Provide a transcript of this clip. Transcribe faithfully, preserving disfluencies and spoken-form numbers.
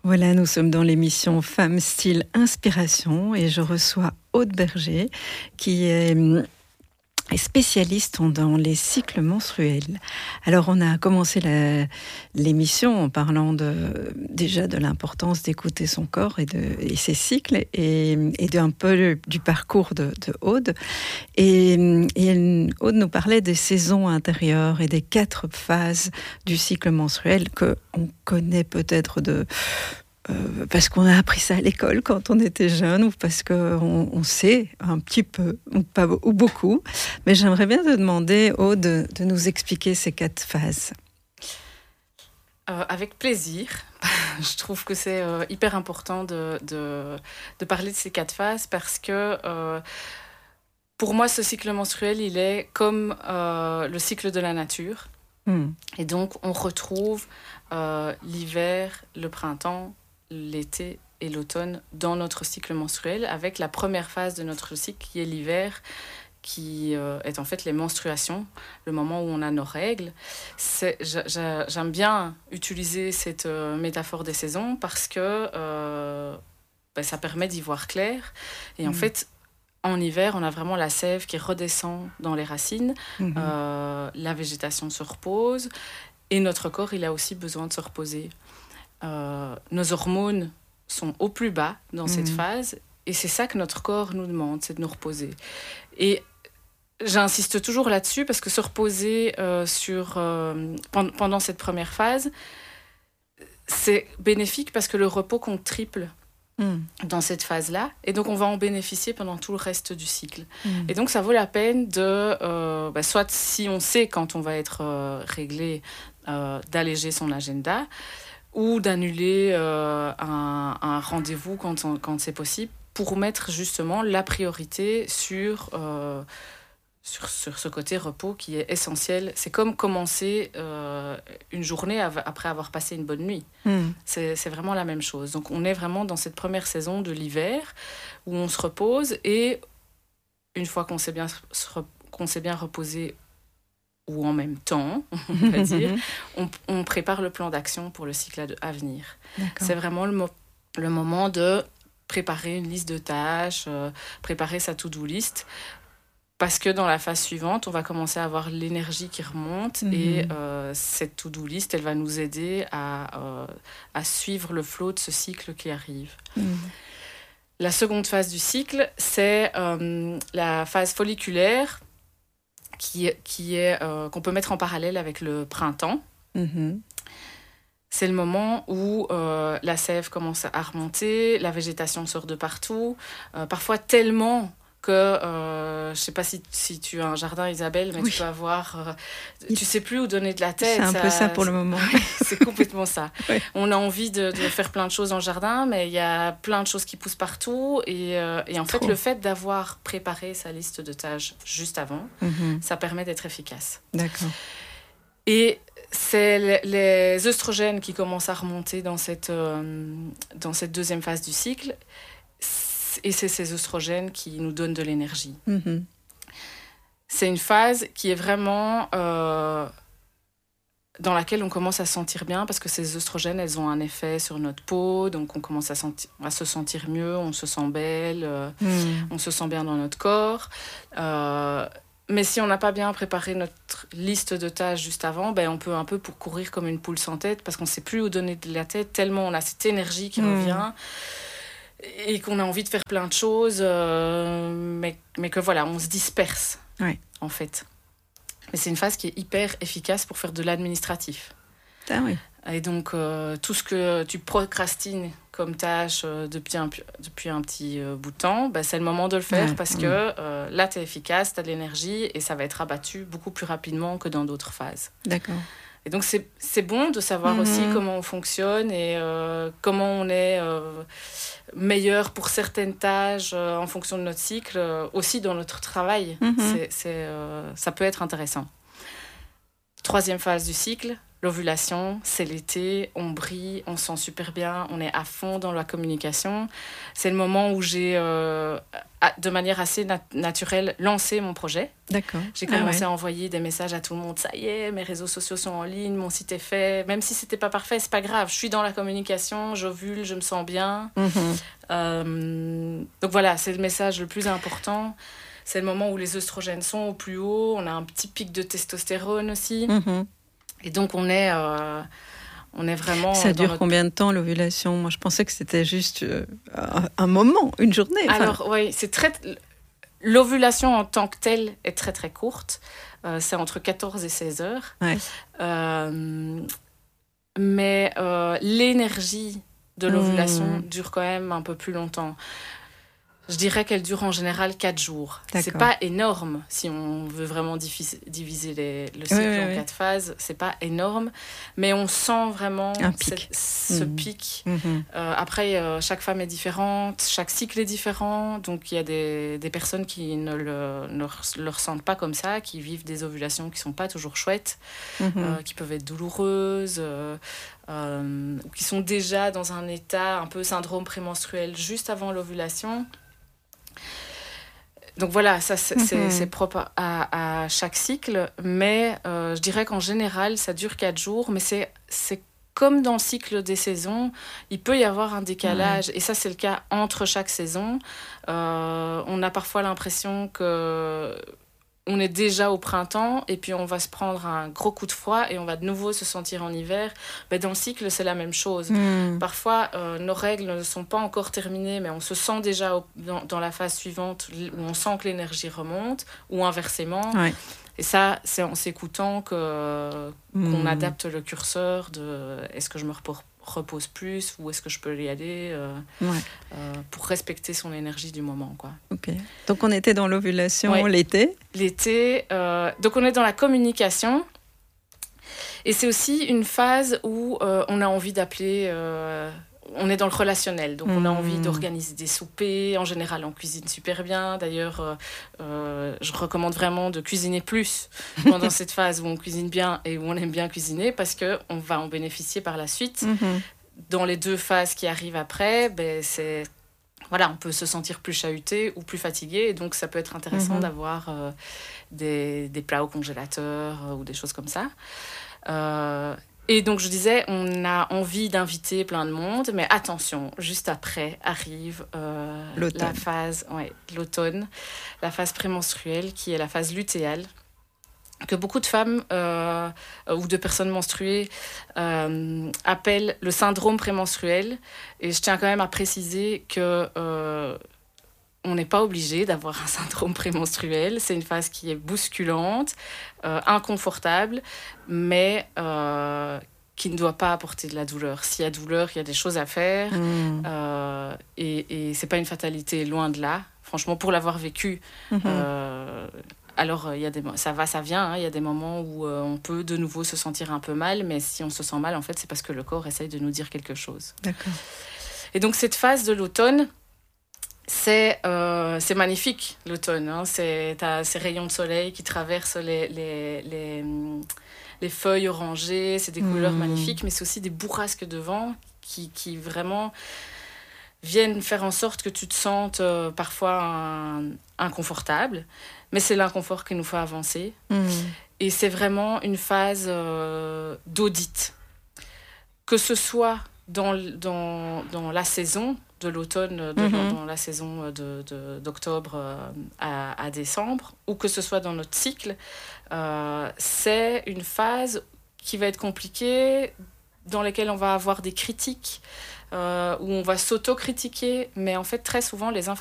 Voilà, nous sommes dans l'émission Femmes Style Inspiration et je reçois Aude Berger qui est spécialiste dans les cycles menstruels. Alors on a commencé la, l'émission en parlant de, déjà de l'importance d'écouter son corps et, de, et ses cycles et, et d'un peu du parcours de, de Aude. Et, et Aude nous parlait des saisons intérieures et des quatre phases du cycle menstruel qu'on connaît peut-être de... Euh, parce qu'on a appris ça à l'école quand on était jeune ou parce qu'on on sait un petit peu ou, pas, ou beaucoup. Mais j'aimerais bien te demander, Aude, de, de nous expliquer ces quatre phases. Euh, avec plaisir. Je trouve que c'est euh, hyper important de, de, de parler de ces quatre phases parce que euh, pour moi, ce cycle menstruel, il est comme euh, le cycle de la nature. Mm. Et donc, on retrouve euh, l'hiver, le printemps, l'été et l'automne dans notre cycle menstruel, avec la première phase de notre cycle qui est l'hiver, qui euh, est en fait les menstruations, le moment où on a nos règles. C'est, j'a, j'aime bien utiliser cette euh, métaphore des saisons parce que euh, ben, ça permet d'y voir clair. Et mmh. en fait, en hiver, on a vraiment la sève qui redescend dans les racines, mmh. euh, la végétation se repose et notre corps, il a aussi besoin de se reposer. Euh, nos hormones sont au plus bas dans mmh. cette phase et c'est ça que notre corps nous demande, c'est de nous reposer. Et j'insiste toujours là-dessus parce que se reposer euh, sur, euh, pendant cette première phase, c'est bénéfique parce que le repos compte triple mmh. dans cette phase-là et donc on va en bénéficier pendant tout le reste du cycle. Mmh. Et donc ça vaut la peine de, euh, bah, soit si on sait quand on va être euh, réglé, euh, d'alléger son agenda, ou d'annuler euh, un, un rendez-vous quand, on, quand c'est possible, pour mettre justement la priorité sur, euh, sur, sur ce côté repos qui est essentiel. C'est comme commencer euh, une journée av- après avoir passé une bonne nuit. Mm. C'est, c'est vraiment la même chose. Donc on est vraiment dans cette première saison de l'hiver, où on se repose, et une fois qu'on s'est bien, qu'on s'est bien reposé, ou en même temps, on va dire, on, on prépare le plan d'action pour le cycle à venir. D'accord. C'est vraiment le, mo- le moment de préparer une liste de tâches, euh, préparer sa to-do list, parce que dans la phase suivante, on va commencer à avoir l'énergie qui remonte mm-hmm. et euh, cette to-do list, elle va nous aider à, euh, à suivre le flow de ce cycle qui arrive. Mm. La seconde phase du cycle, c'est euh, la phase folliculaire, qui, qui est, euh, qu'on peut mettre en parallèle avec le printemps. Mm-hmm. C'est le moment où euh, la sève commence à remonter, la végétation sort de partout, euh, parfois tellement que, euh, je ne sais pas si, si tu as un jardin, Isabelle, mais oui. tu peux avoir... Euh, tu ne sais plus où donner de la tête. C'est un ça, peu ça pour le moment. C'est complètement ça. Oui. On a envie de, de faire plein de choses dans le jardin, mais il y a plein de choses qui poussent partout. Et, euh, et en Trop. fait, le fait d'avoir préparé sa liste de tâches juste avant, mm-hmm. ça permet d'être efficace. D'accord. Et c'est les œstrogènes qui commencent à remonter dans cette, euh, dans cette deuxième phase du cycle. Et c'est ces œstrogènes qui nous donnent de l'énergie. Mm-hmm. C'est une phase qui est vraiment euh, dans laquelle on commence à se sentir bien parce que ces œstrogènes, elles ont un effet sur notre peau, donc on commence à, senti- à se sentir mieux, on se sent belle, euh, mm. on se sent bien dans notre corps. Euh, mais si on n'a pas bien préparé notre liste de tâches juste avant, ben on peut un peu pour courir comme une poule sans tête parce qu'on ne sait plus où donner de la tête tellement on a cette énergie qui mm. revient. Et qu'on a envie de faire plein de choses, euh, mais, mais que voilà, on se disperse, ouais. en fait. Mais c'est une phase qui est hyper efficace pour faire de l'administratif. Ah oui. Et donc, euh, tout ce que tu procrastines comme tâche euh, depuis, un, depuis un petit euh, bout de temps, bah, c'est le moment de le faire ouais. parce mmh. que euh, là, tu es efficace, tu as de l'énergie et ça va être abattu beaucoup plus rapidement que dans d'autres phases. D'accord. Et donc, c'est, c'est bon de savoir mmh. aussi comment on fonctionne et euh, comment on est euh, meilleur pour certaines tâches euh, en fonction de notre cycle, euh, aussi dans notre travail. Mmh. C'est, c'est, euh, ça peut être intéressant. Troisième phase du cycle, l'ovulation, c'est l'été, on brille, on se sent super bien, on est à fond dans la communication. C'est le moment où j'ai, euh, de manière assez nat- naturelle, lancé mon projet. D'accord. J'ai commencé ah ouais. à envoyer des messages à tout le monde. Ça y est, mes réseaux sociaux sont en ligne, mon site est fait. Même si c'était pas parfait, c'est pas grave. Je suis dans la communication, j'ovule, je me sens bien. Mm-hmm. Euh, donc voilà, c'est le message le plus important. C'est le moment où les œstrogènes sont au plus haut. On a un petit pic de testostérone aussi. Mm-hmm. Et donc on est, euh, on est vraiment... Ça dure notre... combien de temps l'ovulation? Moi je pensais que c'était juste euh, un moment, une journée. Enfin... Alors oui, c'est très... L'ovulation en tant que telle est très très courte. Euh, c'est entre quatorze et seize heures. Ouais. Euh, mais euh, l'énergie de l'ovulation mmh. dure quand même un peu plus longtemps. Je dirais qu'elle dure en général quatre jours. D'accord. C'est pas énorme si on veut vraiment diviser, diviser les, le cycle oui, oui, en quatre oui. phases. C'est pas énorme, mais on sent vraiment un pic. ce, ce mmh. pic. Mmh. Euh, après, euh, chaque femme est différente, chaque cycle est différent. Donc, il y a des, des personnes qui ne le, ne le ressentent pas comme ça, qui vivent des ovulations qui sont pas toujours chouettes, mmh. euh, qui peuvent être douloureuses, euh, euh, ou qui sont déjà dans un état un peu syndrome prémenstruel juste avant l'ovulation. Donc voilà, ça c'est, mm-hmm. c'est, c'est propre à, à chaque cycle, mais euh, je dirais qu'en général, ça dure quatre jours, mais c'est, c'est comme dans le cycle des saisons, il peut y avoir un décalage, ouais. et ça c'est le cas entre chaque saison. Euh, on a parfois l'impression que... on est déjà au printemps et puis on va se prendre un gros coup de froid et on va de nouveau se sentir en hiver. Ben, dans le cycle, c'est la même chose. Mmh. Parfois, euh, nos règles ne sont pas encore terminées, mais on se sent déjà au, dans, dans la phase suivante où on sent que l'énergie remonte, ou inversement. Ouais. Et ça, c'est en s'écoutant que, mmh. qu'on adapte le curseur de est-ce que je me repose repose plus ou est-ce que je peux y aller euh, ouais. euh, pour respecter son énergie du moment, quoi. Ok. Donc on était dans l'ovulation ouais. l'été. L'été. Euh, donc on est dans la communication et c'est aussi une phase où euh, on a envie d'appeler... Euh, on est dans le relationnel, donc mmh. on a envie d'organiser des soupers. En général, on cuisine super bien. D'ailleurs, euh, euh, je recommande vraiment de cuisiner plus pendant cette phase où on cuisine bien et où on aime bien cuisiner, parce qu'on va en bénéficier par la suite. Mmh. Dans les deux phases qui arrivent après, ben, c'est... Voilà, on peut se sentir plus chahuté ou plus fatigué, et donc ça peut être intéressant mmh. d'avoir euh, des, des plats au congélateur euh, ou des choses comme ça. Euh, Et donc, je disais, on a envie d'inviter plein de monde, mais attention, juste après arrive euh, la phase, ouais, l'automne, la phase prémenstruelle, qui est la phase lutéale, que beaucoup de femmes euh, ou de personnes menstruées euh, appellent le syndrome prémenstruel. Et je tiens quand même à préciser que... Euh, on n'est pas obligé d'avoir un syndrome prémenstruel. C'est une phase qui est bousculante, euh, inconfortable, mais euh, qui ne doit pas apporter de la douleur. S'il y a douleur, il y a des choses à faire. Mmh. Euh, et, et ce n'est pas une fatalité, loin de là. Franchement, pour l'avoir vécu, mmh. euh, alors il y a des, ça va, ça vient. Hein, il y a des moments où euh, on peut de nouveau se sentir un peu mal, mais si on se sent mal, en fait, c'est parce que le corps essaye de nous dire quelque chose. D'accord. Et donc, cette phase de l'automne, C'est, euh, c'est magnifique, l'automne. Hein. C'est, t'as ces rayons de soleil qui traversent les, les, les, les feuilles orangées. C'est des mmh. couleurs magnifiques, mais c'est aussi des bourrasques de vent qui, qui vraiment viennent faire en sorte que tu te sentes euh, parfois un, inconfortable. Mais c'est l'inconfort qui nous fait avancer. Mmh. Et c'est vraiment une phase euh, d'audit. Que ce soit dans, dans, dans la saison de l'automne, de, mm-hmm. dans la saison de, de, d'octobre à, à décembre, ou que ce soit dans notre cycle, euh, c'est une phase qui va être compliquée, dans laquelle on va avoir des critiques, euh, où on va s'auto-critiquer, mais en fait, très souvent, les